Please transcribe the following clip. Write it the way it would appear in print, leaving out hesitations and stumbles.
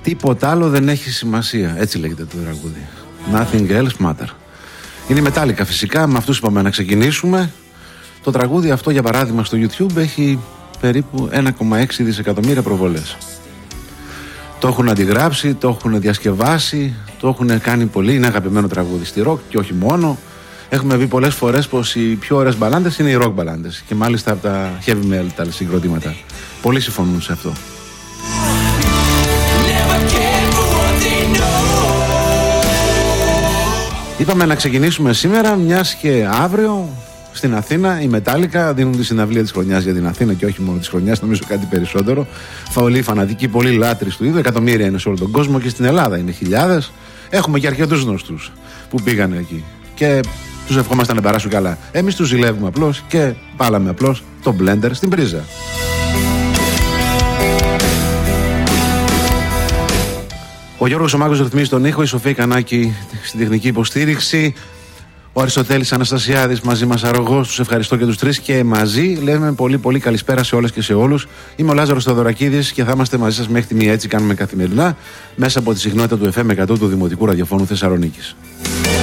Τίποτα άλλο δεν έχει σημασία. Έτσι λέγεται το τραγούδι. Nothing else matter. Είναι η Metallica φυσικά. Με αυτούς είπαμε να ξεκινήσουμε. Το τραγούδι αυτό, για παράδειγμα, στο YouTube έχει περίπου 1,6 δισεκατομμύρια προβολές. Το έχουν αντιγράψει, το έχουν διασκευάσει, το έχουν κάνει πολύ. Είναι αγαπημένο τραγούδι στη rock και όχι μόνο. Έχουμε πει πολλές φορές πως οι πιο ωραίες μπαλάντες είναι οι rock μπαλάντες και μάλιστα από τα heavy metal συγκροτήματα. Πολλοί συμφωνούν σε αυτό. Είπαμε να ξεκινήσουμε σήμερα, μιας και αύριο στην Αθήνα η Metallica δίνουν τη συναυλία της χρονιάς για την Αθήνα και όχι μόνο της χρονιάς, νομίζω κάτι περισσότερο. Πολλοί φανατικοί, πολλοί λάτρεις του είδου, εκατομμύρια είναι σε όλο τον κόσμο και στην Ελλάδα είναι χιλιάδες. Έχουμε και αρκετούς γνωστούς που πήγανε εκεί και τους ευχόμαστε να περάσουν καλά. Εμείς τους ζηλεύουμε απλώς και πάλαμε απλώς το blender στην πρίζα. Ο Γιώργος ο Μάγκος ρυθμίζει τον ήχο, η Σοφία Κανάκη στην τεχνική υποστήριξη, ο Αριστοτέλης Αναστασιάδης μαζί μας αρρωγός. Τους ευχαριστώ και τους τρεις και μαζί λέμε πολύ πολύ καλησπέρα σε όλες και σε όλους. Είμαι ο Λάζαρος Θεοδωρακίδης και θα είμαστε μαζί σας μέχρι τη 1, έτσι κάνουμε καθημερινά μέσα από τη συχνότητα του FM 100 του Δημοτικού Ραδιοφώνου Θεσσαλονίκης.